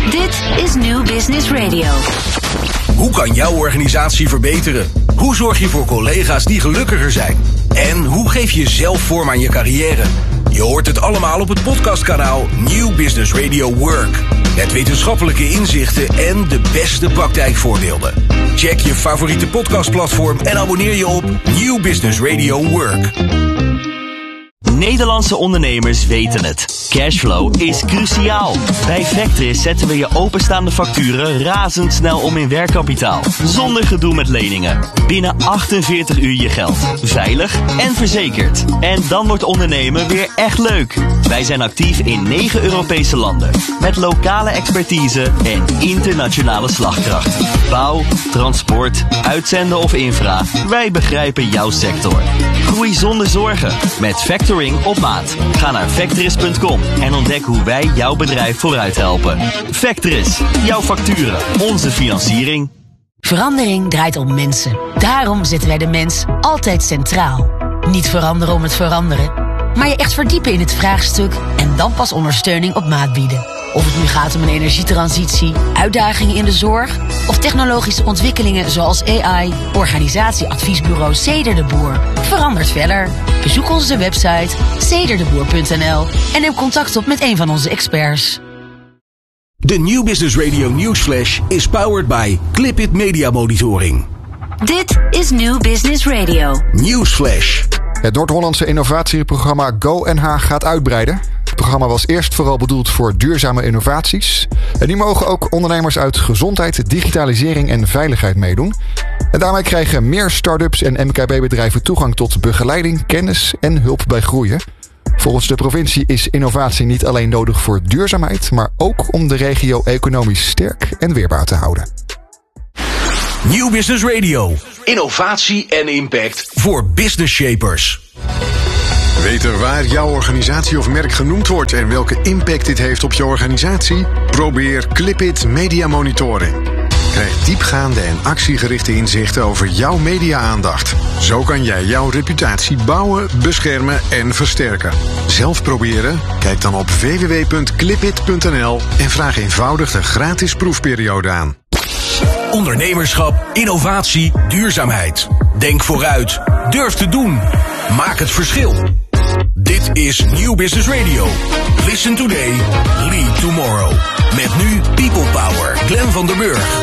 Dit is New Business Radio. Hoe kan jouw organisatie verbeteren? Hoe zorg je voor collega's die gelukkiger zijn? En hoe geef je zelf vorm aan je carrière? Je hoort het allemaal op het podcastkanaal New Business Radio Work. Met wetenschappelijke inzichten en de beste praktijkvoorbeelden. Check je favoriete podcastplatform en abonneer je op New Business Radio Work. Nederlandse ondernemers weten het. Cashflow is cruciaal. Bij Vectris zetten we je openstaande facturen razendsnel om in werkkapitaal. Zonder gedoe met leningen. Binnen 48 uur je geld. Veilig en verzekerd. En dan wordt ondernemen weer echt leuk. Wij zijn actief in 9 Europese landen. Met lokale expertise en internationale slagkracht. Bouw, transport, uitzenden of infra. Wij begrijpen jouw sector. Groei zonder zorgen. Met Factoring op maat. Ga naar Vectris.com en ontdek hoe wij jouw bedrijf vooruit helpen. Vectris, jouw facturen, onze financiering. Verandering draait om mensen. Daarom zetten wij de mens altijd centraal. Niet veranderen om het veranderen, maar je echt verdiepen in het vraagstuk en dan pas ondersteuning op maat bieden. Of het nu gaat om een energietransitie, uitdagingen in de zorg of technologische ontwikkelingen zoals AI, organisatieadviesbureau Ceder de Boer verandert verder. Bezoek onze website cederdeboer.nl en neem contact op met een van onze experts. De New Business Radio Newsflash is powered by Clipit Media Monitoring. Dit is New Business Radio. Newsflash. Het Noord-Hollandse innovatieprogramma GoNH gaat uitbreiden. Het programma was eerst vooral bedoeld voor duurzame innovaties. En nu mogen ook ondernemers uit gezondheid, digitalisering en veiligheid meedoen. En daarmee krijgen meer start-ups en MKB-bedrijven toegang tot begeleiding, kennis en hulp bij groeien. Volgens de provincie is innovatie niet alleen nodig voor duurzaamheid, maar ook om de regio economisch sterk en weerbaar te houden. New Business Radio. Innovatie en impact voor business shapers. Weten waar jouw organisatie of merk genoemd wordt en welke impact dit heeft op je organisatie? Probeer Clipit Media Monitoring. Krijg diepgaande en actiegerichte inzichten over jouw media-aandacht. Zo kan jij jouw reputatie bouwen, beschermen en versterken. Zelf proberen? Kijk dan op www.clipit.nl en vraag eenvoudig de gratis proefperiode aan. Ondernemerschap, innovatie, duurzaamheid. Denk vooruit. Durf te doen. Maak het verschil. Dit is New Business Radio. Listen today, lead tomorrow. Met nu People Power, Glenn van der Burg.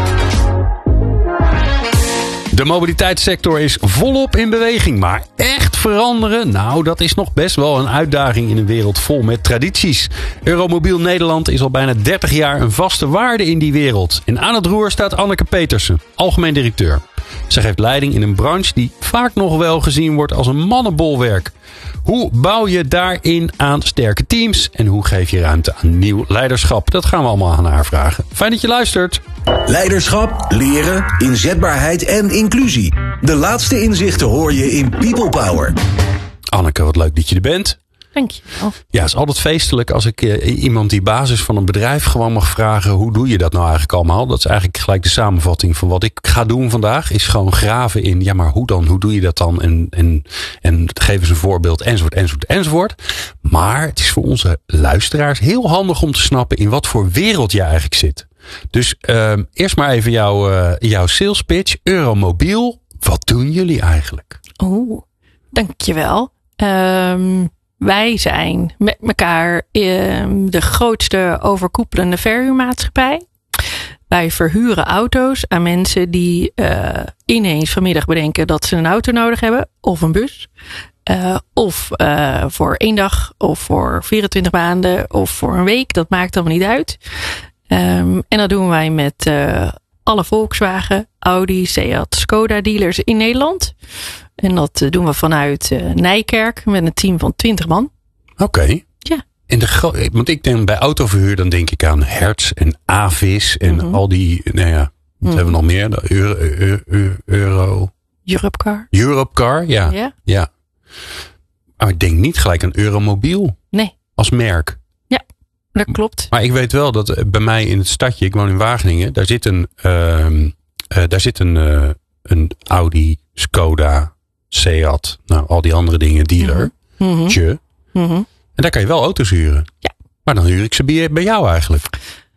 De mobiliteitssector is volop in beweging, maar echt veranderen? Nou, dat is nog best wel een uitdaging in een wereld vol met tradities. Euromobiel Nederland is al bijna 30 jaar een vaste waarde in die wereld. En aan het roer staat Anneke Petersen, algemeen directeur. Zij geeft leiding in een branche die vaak nog wel gezien wordt als een mannenbolwerk. Hoe bouw je daarin aan sterke teams? En hoe geef je ruimte aan nieuw leiderschap? Dat gaan we allemaal aan haar vragen. Fijn dat je luistert. Leiderschap, leren, inzetbaarheid en inclusie. De laatste inzichten hoor je in People Power. Anneke, wat leuk dat je er bent. Dank je wel. Ja, het is altijd feestelijk als ik iemand die basis van een bedrijf gewoon mag vragen. Hoe doe je dat nou eigenlijk allemaal? Dat is eigenlijk gelijk de samenvatting van wat ik ga doen vandaag. Is gewoon graven in, ja maar hoe dan? Hoe doe je dat dan? En geef eens een voorbeeld enzovoort. Maar het is voor onze luisteraars heel handig om te snappen in wat voor wereld je eigenlijk zit. Dus eerst maar even jouw sales pitch. Euromobiel, wat doen jullie eigenlijk? Dankjewel. Wij zijn met elkaar de grootste overkoepelende verhuurmaatschappij. Wij verhuren auto's aan mensen die ineens vanmiddag bedenken dat ze een auto nodig hebben. Of een bus. Of voor 1 dag. Of voor 24 maanden. Of voor een week. Dat maakt allemaal niet uit. En dat doen wij met alle Volkswagen, Audi, Seat, Skoda dealers in Nederland. En dat doen we vanuit Nijkerk met een team van 20 man. Oké. Ja. Want ik denk bij autoverhuur, dan denk ik aan Hertz en Avis en al die, wat hebben we nog meer? Europcar, ja. Maar ik denk niet gelijk aan Euromobiel. Nee. Als merk. Ja, dat klopt. Maar ik weet wel dat bij mij in het stadje, ik woon in Wageningen, daar zit een Audi, Skoda, Seat, nou al die andere dingen, dealer. En daar kan je wel auto's huren. Ja. Maar dan huur ik ze bij jou eigenlijk.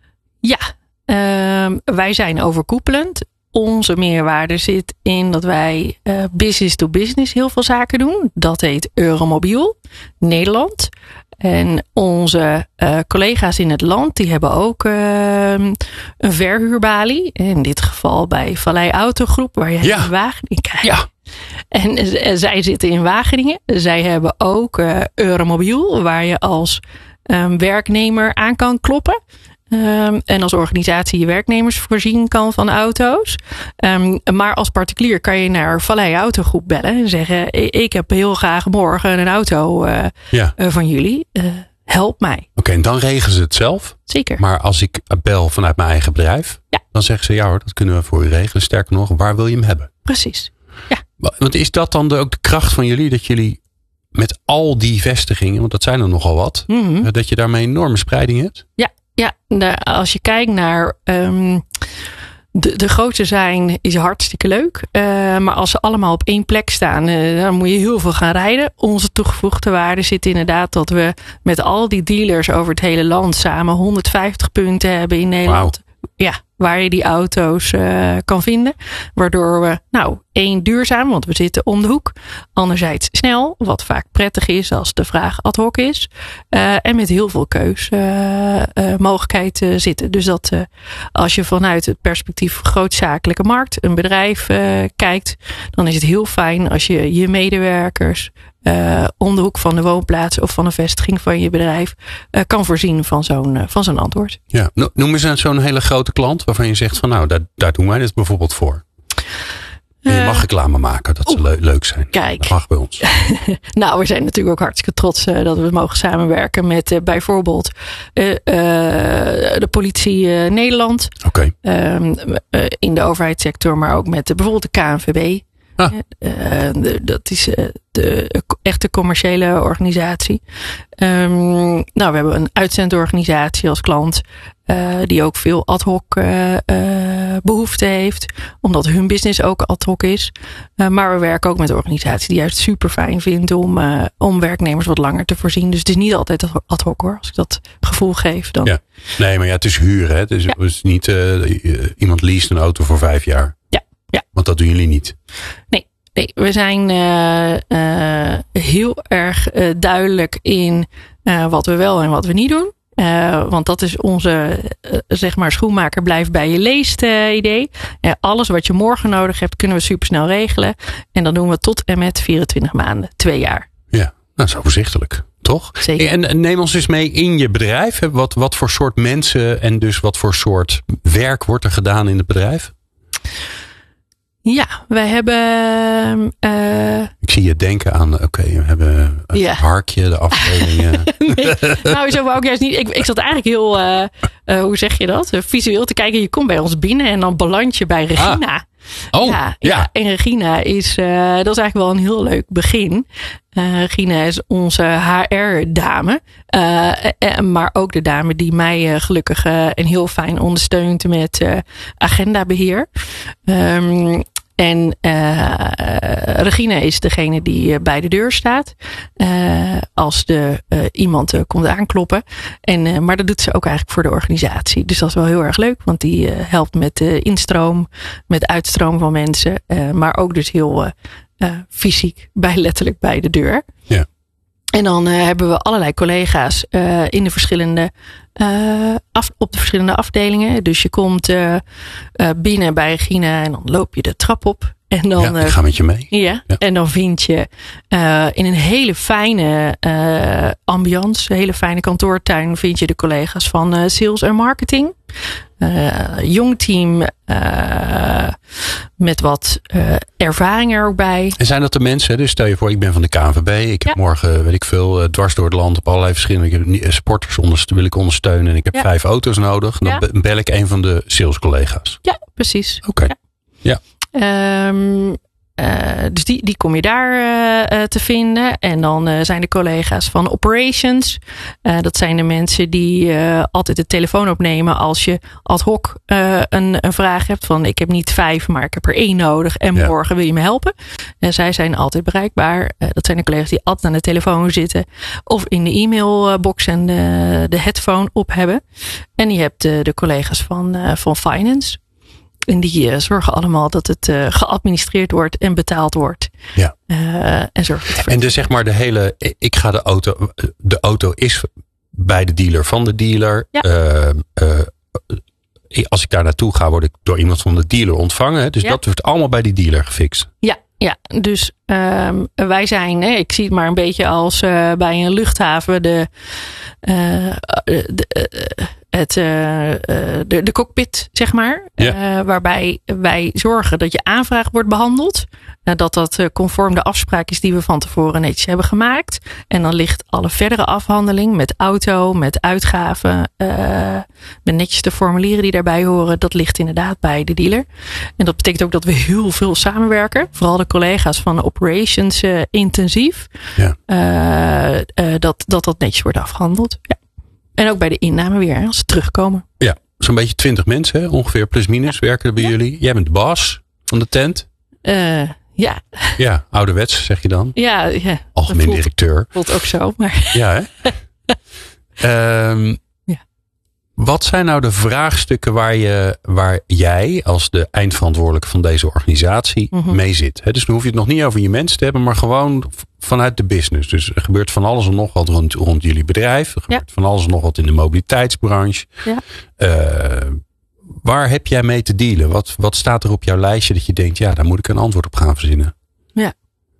Ja, wij zijn overkoepelend. Onze meerwaarde zit in dat wij business to business heel veel zaken doen. Dat heet Euromobiel, Nederland. En onze collega's in het land, die hebben ook een verhuurbalie. In dit geval bij Vallei Autogroep, waar jij in Wageningen kijkt. Ja. En zij zitten in Wageningen. Zij hebben ook Euromobiel, waar je als werknemer aan kan kloppen. En als organisatie je werknemers voorzien kan van auto's. Maar als particulier kan je naar Vallei Autogroep bellen en zeggen: ik heb heel graag morgen een auto van jullie. Help mij. Oké, en dan regelen ze het zelf. Zeker. Maar als ik bel vanuit mijn eigen bedrijf, dan zeggen ze: ja hoor, dat kunnen we voor u regelen. Sterker nog, waar wil je hem hebben? Precies. Ja. Want is dat dan ook de kracht van jullie? Dat jullie met al die vestigingen, want dat zijn er nogal wat, dat je daarmee een enorme spreiding hebt? Ja, als je kijkt naar de grootste zijn, is hartstikke leuk. Maar als ze allemaal op één plek staan, dan moet je heel veel gaan rijden. Onze toegevoegde waarde zit inderdaad dat we met al die dealers over het hele land samen 150 punten hebben in Nederland. Wow. Ja, waar je die auto's kan vinden. Waardoor we, één, duurzaam, want we zitten om de hoek. Anderzijds snel, wat vaak prettig is als de vraag ad hoc is. En met heel veel keusmogelijkheid zitten. Dus dat als je vanuit het perspectief grootzakelijke markt, een bedrijf kijkt, dan is het heel fijn als je je medewerkers om de hoek van de woonplaats of van een vestiging van je bedrijf kan voorzien van zo'n antwoord. Ja, noem eens zo'n hele grote klant waarvan je zegt van daar doen wij dit bijvoorbeeld voor. En je mag reclame maken dat ze leuk zijn. Kijk. Dat mag bij ons. We zijn natuurlijk ook hartstikke trots dat we mogen samenwerken met bijvoorbeeld de politie Nederland. Okay. In de overheidssector, maar ook met bijvoorbeeld de KNVB. Dat is de echte commerciële organisatie. We hebben een uitzendorganisatie als klant. Die ook veel ad hoc behoefte heeft. Omdat hun business ook ad hoc is. Maar we werken ook met organisaties die juist super fijn vinden om werknemers wat langer te voorzien. Dus het is niet altijd ad hoc hoor. Als ik dat gevoel geef dan. Ja. Nee, maar het is huren. Hè? Het is niet iemand leest een auto voor 5 jaar. Ja. Want dat doen jullie niet. Nee, we zijn heel erg duidelijk in wat we wel en wat we niet doen. Want dat is onze schoenmaker blijft bij je leest idee. Alles wat je morgen nodig hebt kunnen we supersnel regelen. En dan doen we tot en met 24 maanden, 2 jaar. Ja, dat is overzichtelijk. Toch? Zeker. En neem ons eens mee in je bedrijf. Wat voor soort mensen en dus wat voor soort werk wordt er gedaan in het bedrijf? Ja, wij hebben... Ik zie je denken aan, we hebben het harkje, de afdelingen. Nee, zo wou ik juist niet. Ik zat eigenlijk heel, hoe zeg je dat? Visueel te kijken. Je komt bij ons binnen en dan beland je bij Regina. Ja. En Regina is, dat is eigenlijk wel een heel leuk begin. Regina is onze HR-dame. Maar ook de dame die mij gelukkig en heel fijn ondersteunt met agendabeheer. En Regina is degene die bij de deur staat. Als iemand komt aankloppen. Maar dat doet ze ook eigenlijk voor de organisatie. Dus dat is wel heel erg leuk. Want die helpt met de instroom. Met uitstroom van mensen. Maar ook dus heel fysiek letterlijk bij de deur. Ja. En dan hebben we allerlei collega's in de verschillende op de verschillende afdelingen. Dus je komt binnen bij Regina en dan loop je de trap op. En dan, ik ga met je mee. Ja. En dan vind je in een hele fijne ambiance, een hele fijne kantoortuin, vind je de collega's van sales en marketing. Jong team met wat ervaring er ook bij. En zijn dat de mensen, dus stel je voor, ik ben van de KNVB. Ik heb morgen, weet ik veel, dwars door het land op allerlei verschillende sporters wil ik ondersteunen. En ik heb 5 auto's nodig. Dan bel ik een van de salescollega's. Ja, precies. Oké. Ja. Dus die kom je daar te vinden. En dan zijn de collega's van operations. Dat zijn de mensen die altijd de telefoon opnemen als je ad hoc een vraag hebt van ik heb niet 5, maar ik heb er 1 nodig. En morgen wil je me helpen. Zij zijn altijd bereikbaar. Dat zijn de collega's die altijd aan de telefoon zitten. Of in de e-mailbox en de headphone op hebben. En je hebt de collega's van finance. En die zorgen allemaal dat het geadministreerd wordt en betaald wordt. Ja. En zorgen en dus zeg maar de auto is bij de dealer van de dealer. Ja. Als ik daar naartoe ga, word ik door iemand van de dealer ontvangen. Dus dat wordt allemaal bij die dealer gefixt. Ja, dus wij zijn, ik zie het maar een beetje als bij een luchthaven de cockpit, zeg maar. Ja. Waarbij wij zorgen dat je aanvraag wordt behandeld. Dat conform de afspraak is die we van tevoren netjes hebben gemaakt. En dan ligt alle verdere afhandeling met auto, met uitgaven, met netjes de formulieren die daarbij horen. Dat ligt inderdaad bij de dealer. En dat betekent ook dat we heel veel samenwerken. Vooral de collega's van de operations intensief. Ja. Dat netjes wordt afgehandeld. Ja. En ook bij de inname weer, als ze terugkomen. Ja, zo'n beetje 20 mensen, hè? Ongeveer plus minus, werken er bij jullie. Jij bent de baas van de tent. Ja. Ja, ouderwets zeg je dan. Ja. Algemeen directeur. Voelt ook zo, maar. Ja, hè? Wat zijn nou de vraagstukken waar jij als de eindverantwoordelijke van deze organisatie mee zit? He, dus dan hoef je het nog niet over je mensen te hebben, maar gewoon vanuit de business. Dus er gebeurt van alles en nog wat rond jullie bedrijf. Er gebeurt van alles en nog wat in de mobiliteitsbranche. Ja. Waar heb jij mee te dealen? Wat staat er op jouw lijstje dat je denkt, ja, daar moet ik een antwoord op gaan verzinnen? Ja.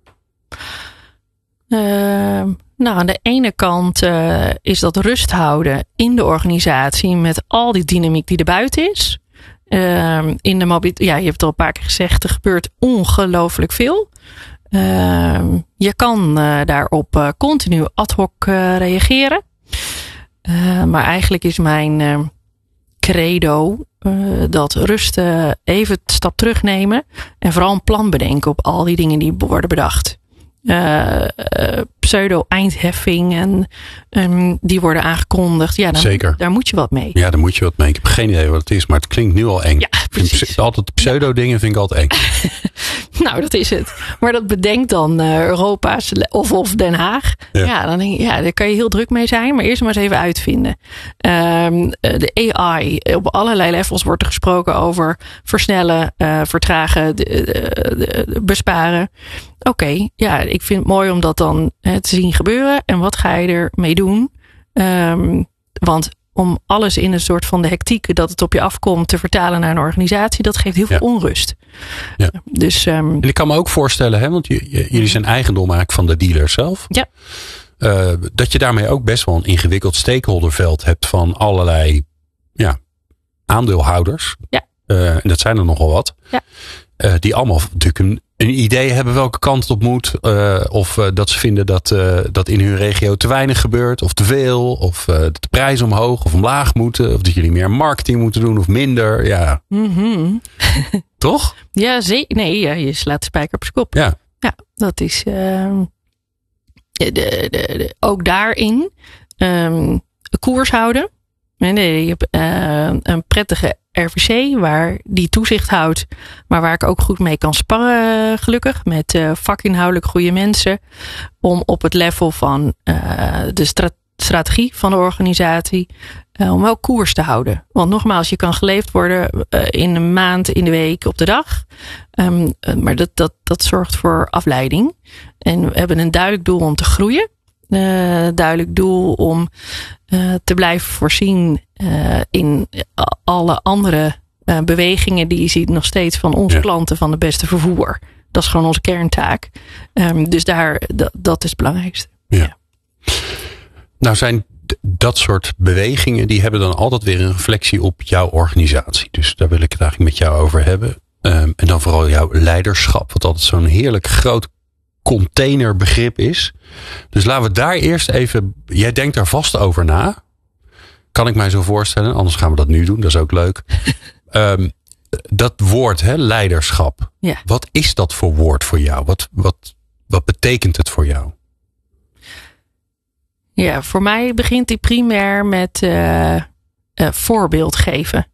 Nou, aan de ene kant is dat rust houden in de organisatie met al die dynamiek die er buiten is. In de je hebt het al een paar keer gezegd, er gebeurt ongelooflijk veel. Je kan daarop continu ad hoc reageren. Maar eigenlijk is mijn credo dat rust, even een stap terugnemen en vooral een plan bedenken op al die dingen die worden bedacht. Pseudo-eindheffing en die worden aangekondigd. Ja, daar moet je wat mee. Ja, daar moet je wat mee. Ik heb geen idee wat het is, maar het klinkt nu al eng. Ja, precies. Altijd pseudo-dingen vind ik altijd eng. Nou, dat is het. Maar dat bedenkt dan Europa's of Den Haag. Ja, dan denk je, daar kan je heel druk mee zijn. Maar eerst maar eens even uitvinden. De AI, op allerlei levels wordt er gesproken over versnellen, vertragen, besparen. Oké, ik vind het mooi om dat dan te zien gebeuren. En wat ga je ermee doen? Want om alles in een soort van de hectiek dat het op je afkomt te vertalen naar een organisatie, dat geeft heel veel onrust. Ja. Dus, en ik kan me ook voorstellen, hè, want jullie zijn eigendom eigenlijk van de dealer zelf. Ja. Dat je daarmee ook best wel een ingewikkeld stakeholderveld hebt van allerlei aandeelhouders. Ja. En dat zijn er nogal wat. Ja. Die allemaal natuurlijk een idee hebben welke kant het op moet. Of dat ze vinden dat in hun regio te weinig gebeurt. Of te veel. Of dat de prijzen omhoog of omlaag moeten. Of dat jullie meer marketing moeten doen of minder. Ja. Mm-hmm. Toch? Ja, zeker. Nee, je slaat de spijker op zijn kop. Ja, dat is ook daarin koers houden. Nee, je hebt een prettige RVC waar die toezicht houdt, maar waar ik ook goed mee kan sparren, gelukkig, met vakinhoudelijk goede mensen, om op het level van de strategie van de organisatie, om wel koers te houden. Want nogmaals, je kan geleefd worden in een maand, in de week, op de dag, maar dat zorgt voor afleiding. En we hebben een duidelijk doel om te groeien. Duidelijk doel om te blijven voorzien in alle andere bewegingen die je ziet nog steeds van onze klanten van de beste vervoer. Dat is gewoon onze kerntaak. Dus dat is het belangrijkste. Ja. Nou zijn dat soort bewegingen, die hebben dan altijd weer een reflectie op jouw organisatie. Dus daar wil ik het eigenlijk met jou over hebben. En dan vooral jouw leiderschap, wat altijd zo'n heerlijk groot containerbegrip is. Dus laten we daar eerst even. Jij denkt daar vast over na. Kan ik mij zo voorstellen. Anders gaan we dat nu doen. Dat is ook leuk. dat woord, hè, leiderschap. Ja. Wat is dat voor woord voor jou? Wat betekent het voor jou? Ja, voor mij begint die primair met voorbeeld geven.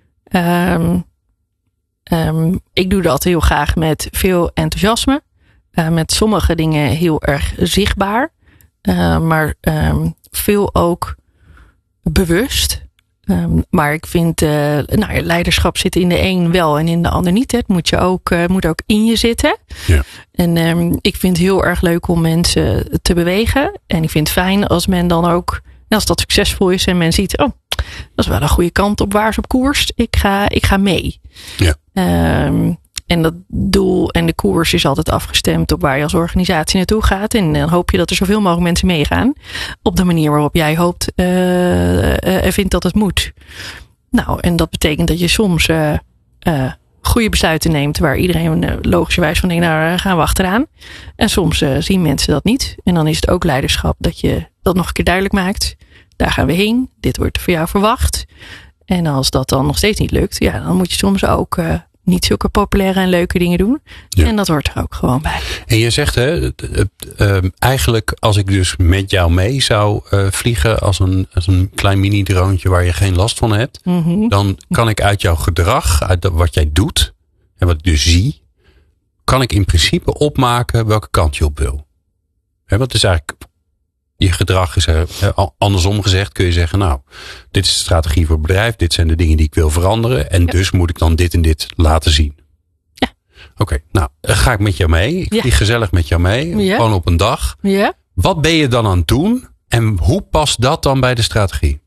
Ik doe dat heel graag met veel enthousiasme. Met sommige dingen heel erg zichtbaar. Maar veel ook bewust. Maar ik vind leiderschap zit in de een wel en in de ander niet. Hè. Het moet ook in je zitten. Ja. En ik vind het heel erg leuk om mensen te bewegen. En ik vind het fijn als men dan ook, als dat succesvol is en men ziet, dat is wel een goede kant op waar ze op koers. Ik ga mee. Ja. En dat doel en de koers is altijd afgestemd op waar je als organisatie naartoe gaat. En dan hoop je dat er zoveel mogelijk mensen meegaan. Op de manier waarop jij hoopt en vindt dat het moet. Nou, en dat betekent dat je soms goede besluiten neemt waar iedereen logischerwijs van denkt, nou, daar gaan we achteraan. En soms zien mensen dat niet. En dan is het ook leiderschap dat je dat nog een keer duidelijk maakt. Daar gaan we heen. Dit wordt voor jou verwacht. En als dat dan nog steeds niet lukt, ja, dan moet je soms ook niet zulke populaire en leuke dingen doen. Ja. En dat hoort er ook gewoon bij. En je zegt, eigenlijk als ik dus met jou mee zou vliegen als een klein mini-droontje waar je geen last van hebt, dan kan ik uit jouw gedrag, uit wat jij doet en wat ik dus zie, kan ik in principe opmaken welke kant je op wil. Want het is eigenlijk, je gedrag is andersom gezegd, kun je zeggen, nou, dit is de strategie voor het bedrijf, dit zijn de dingen die ik wil veranderen en dus moet ik dan dit en dit laten zien. Ja. Oké, nou, ga ik met jou mee. Ik vlieg gezellig met jou mee, gewoon op een dag. Ja. Wat ben je dan aan het doen en hoe past dat dan bij de strategie?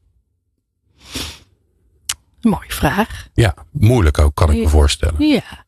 Mooie vraag. Ja, moeilijk ook, kan ik me voorstellen. Ja.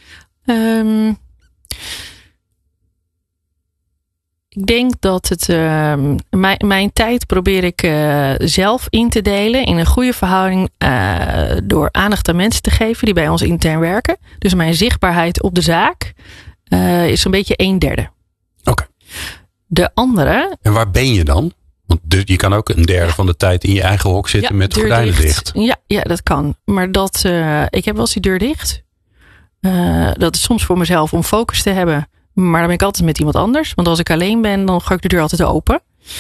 Ik denk dat het mijn tijd probeer ik zelf in te delen in een goede verhouding door aandacht aan mensen te geven die bij ons intern werken. Dus mijn zichtbaarheid op de zaak is zo'n beetje 1/3. Oké. De andere. En waar ben je dan? Want je kan ook 1/3 van de tijd in je eigen hok zitten met de gordijnen dicht. Ja, dat kan. Maar ik heb wel eens die deur dicht. Dat is soms voor mezelf om focus te hebben. Maar dan ben ik altijd met iemand anders. Want als ik alleen ben, dan ga ik de deur altijd open.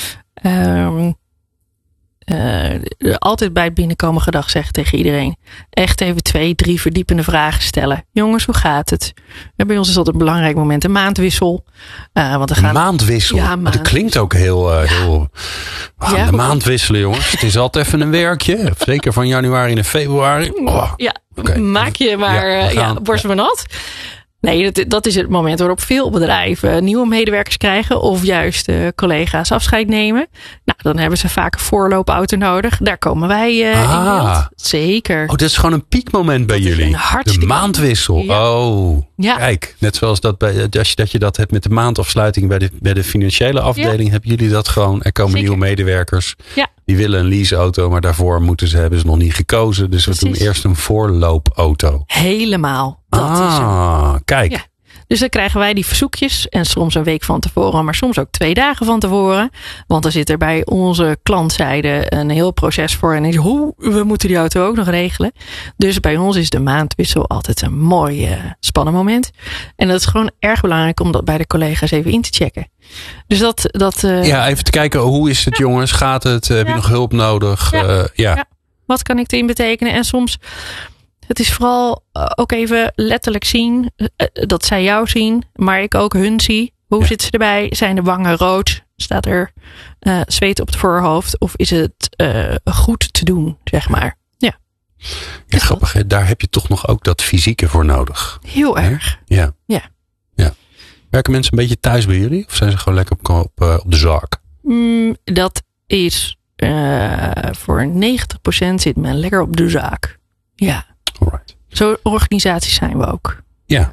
Altijd bij het binnenkomen gedag zeggen tegen iedereen. Echt even 2-3 verdiepende vragen stellen. Jongens, hoe gaat het? Bij ons is dat een belangrijk moment. Een maandwissel. Maandwissel? Ja, dat klinkt ook heel... de maandwisselen, jongens. Het is altijd even een werkje. Zeker van januari naar februari. Maak je maar borst maar nat. Nee, dat is het moment waarop veel bedrijven nieuwe medewerkers krijgen. Of juist collega's afscheid nemen. Nou, dan hebben ze vaak een voorloopauto nodig. Daar komen wij in beeld. Zeker. Oh, dat is gewoon een piekmoment bij jullie. De maandwissel. Ja. Oh, kijk. Net zoals dat dat je dat hebt met de maandafsluiting bij de financiële afdeling. Hebben jullie dat gewoon. Er komen nieuwe medewerkers. Ja. Die willen een leaseauto, maar daarvoor hebben ze nog niet gekozen. Dus we doen eerst een voorloopauto. Helemaal. Dat is kijk. Ja. Dus dan krijgen wij die verzoekjes. En soms een week van tevoren, maar soms ook 2 dagen van tevoren. Want er zit er bij onze klantzijde een heel proces voor. En we moeten die auto ook nog regelen. Dus bij ons is de maandwissel altijd een mooi spannend moment. En dat is gewoon erg belangrijk om dat bij de collega's even in te checken. Dus ja, even te kijken, hoe is het jongens? Gaat het? Heb je nog hulp nodig? Ja. Wat kan ik erin betekenen? En soms, het is vooral ook even letterlijk zien. Dat zij jou zien, maar ik ook hun zie. Hoe zitten ze erbij? Zijn de wangen rood? Staat er zweet op het voorhoofd? Of is het goed te doen, zeg maar? Ja, grappig. Hè? Daar heb je toch nog ook dat fysieke voor nodig. Heel erg. Ja. Werken mensen een beetje thuis bij jullie? Of zijn ze gewoon lekker op de zaak? Dat is voor 90% zit men lekker op de zaak. Ja. Alright. Zo'n organisaties zijn we ook. Ja.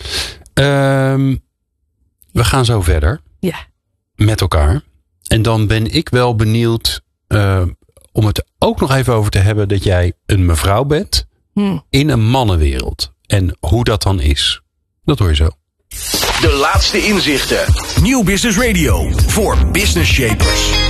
We gaan zo verder. Ja. Met elkaar. En dan ben ik wel benieuwd om het er ook nog even over te hebben dat jij een mevrouw bent in een mannenwereld. En hoe dat dan is. Dat hoor je zo. De laatste inzichten. Nieuw Business Radio voor Business Shapers.